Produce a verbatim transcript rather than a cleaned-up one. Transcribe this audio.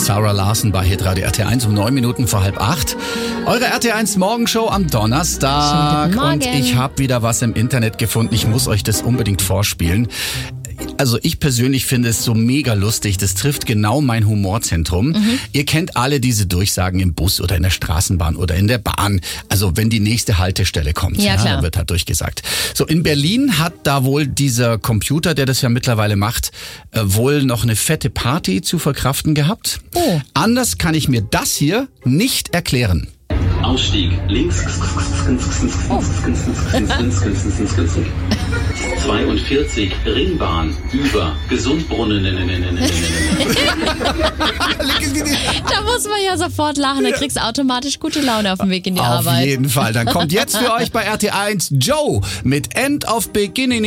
Sarah Larson bei Hitradio R T eins um neun Minuten vor halb acht. Eure R T eins Morgenshow am Donnerstag. Und ich habe wieder was im Internet gefunden. Ich muss euch das unbedingt vorspielen. Also ich persönlich finde es so mega lustig. Das trifft genau mein Humorzentrum. Mhm. Ihr kennt alle diese Durchsagen im Bus oder in der Straßenbahn oder in der Bahn. Also wenn die nächste Haltestelle kommt, ja, ja, klar. dann wird halt durchgesagt. So, in Berlin hat da wohl dieser Computer, der das ja mittlerweile macht, äh, wohl noch eine fette Party zu verkraften gehabt. Oh. Anders kann ich mir das hier nicht erklären. Ausstieg links. Oh. zweiundvierzig Ringbahn über Gesundbrunnen. Da muss man ja sofort lachen, da kriegst du automatisch gute Laune auf dem Weg in die Auf Arbeit. jeden Fall. Dann kommt jetzt für euch bei R T eins Joe mit End of Beginning.